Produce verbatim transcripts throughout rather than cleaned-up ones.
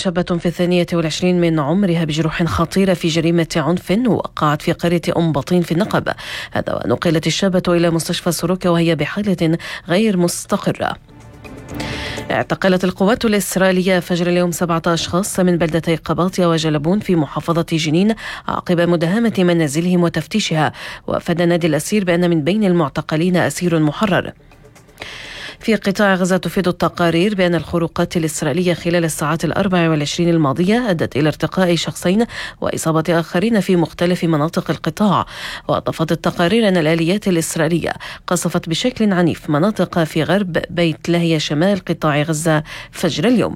شابة في الثانية والعشرين من عمرها بجروح خطيرة في جريمة عنف وقعت في قرية أم بطين في النقب. هذا ونقلت الشابة إلى مستشفى سروكة وهي بحالة غير مستقرة. اعتقلت القوات الإسرائيلية فجر اليوم سبعة أشخاص من بلدتي قباطيا وجلبون في محافظة جنين عقب مداهمة منازلهم وتفتيشها. وأفاد نادي الأسير بأن من بين المعتقلين أسير محرر. في قطاع غزة تفيد التقارير بأن الخروقات الإسرائيلية خلال الساعات الأربع والعشرين الماضية أدت إلى ارتقاء شخصين وإصابة آخرين في مختلف مناطق القطاع. وأضافت التقارير أن الآليات الإسرائيلية قصفت بشكل عنيف مناطق في غرب بيت لاهيا شمال قطاع غزة فجر اليوم.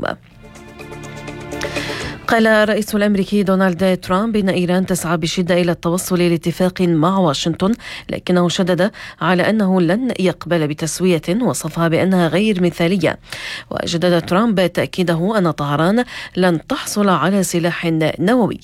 قال الرئيس الأمريكي دونالد ترامب إن إيران تسعى بشدة إلى التوصل لاتفاق مع واشنطن، لكنه شدد على أنه لن يقبل بتسوية وصفها بأنها غير مثالية. وجدد ترامب تأكيده أن طهران لن تحصل على سلاح نووي.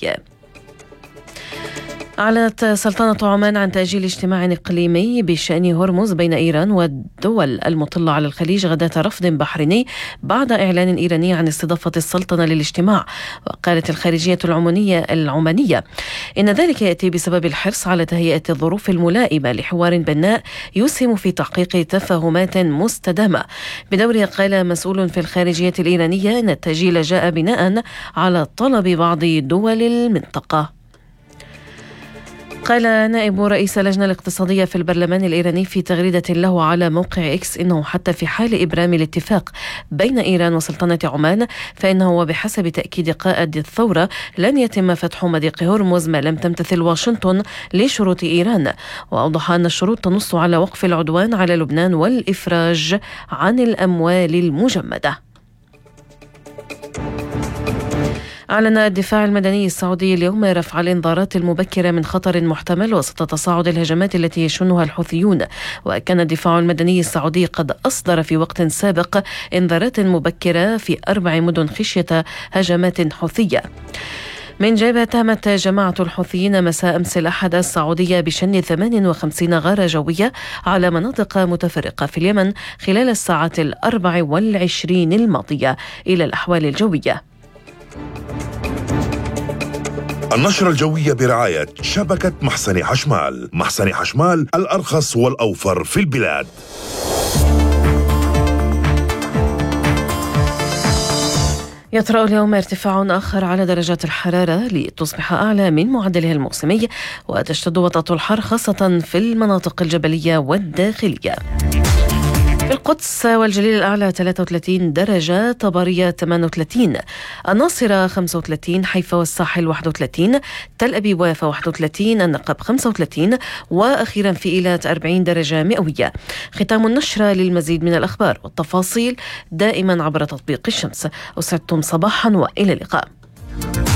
أعلنت سلطنة عمان عن تأجيل اجتماع إقليمي بشأن هرمز بين إيران والدول المطلة على الخليج غداة رفض بحريني بعد إعلان إيراني عن استضافة السلطنة للاجتماع. وقالت الخارجية العمانية العمانية إن ذلك يأتي بسبب الحرص على تهيئة الظروف الملائمة لحوار بناء يسهم في تحقيق تفاهمات مستدامة. بدوره قال مسؤول في الخارجية الإيرانية أن التأجيل جاء بناء على طلب بعض دول المنطقة. قال نائب رئيس اللجنة الاقتصادية في البرلمان الإيراني في تغريدة له على موقع إكس إنه حتى في حال إبرام الاتفاق بين إيران وسلطنة عمان فإنه وبحسب تأكيد قائد الثورة لن يتم فتح مضيق هرمز ما لم تمتثل واشنطن لشروط إيران. وأوضح أن الشروط تنص على وقف العدوان على لبنان والإفراج عن الأموال المجمدة. أعلن الدفاع المدني السعودي اليوم رفع الإنذارات المبكرة من خطر محتمل وسط تصاعد الهجمات التي يشنها الحوثيون. وكان الدفاع المدني السعودي قد أصدر في وقت سابق إنذارات مبكرة في أربع مدن خشية هجمات حوثية. من جانبها اتهمت جماعة الحوثيين مساء أمس الأحد السعودية بشن ثمانية وخمسين غارة جوية على مناطق متفرقة في اليمن خلال الساعات الأربع والعشرين الماضية. إلى الأحوال الجوية. النشرة الجوية برعاية شبكة محسن حشمال. محسن حشمال الأرخص والأوفر في البلاد. يطرأ اليوم ارتفاع آخر على درجات الحرارة لتصبح أعلى من معدلها الموسمي، وتشتد وطأة الحر خاصة في المناطق الجبلية والداخلية. في القدس والجليل الأعلى ثلاثة وثلاثين درجة، طبرية ثمانية وثلاثين، الناصرة خمسة وثلاثين، حيفا والساحل واحد وثلاثين، تل أبيب ويافا واحد وثلاثين، النقب خمسة وثلاثين، وأخيرا في إيلات أربعين درجة مئوية. ختام النشرة. للمزيد من الأخبار والتفاصيل دائما عبر تطبيق الشمس. أسعدتم صباحا وإلى اللقاء.